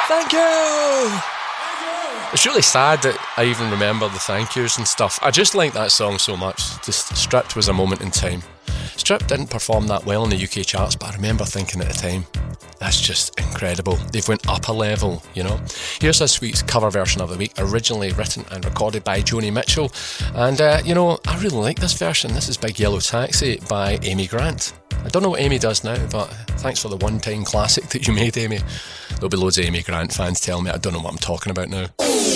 Thank you! It's really sad that I even remember the thank yous and stuff. I just like that song so much. Just Stripped was a moment in time. Stripped didn't perform that well in the UK charts, but I remember thinking at the time, that's just incredible. They've went up a level, you know. Here's this week's cover version of the week, originally written and recorded by Joni Mitchell. And, you know, I really like this version. This is Big Yellow Taxi by Amy Grant. I don't know what Amy does now, but thanks for the one-time classic that you made, Amy. There'll be loads of Amy Grant fans telling me I don't know what I'm talking about now.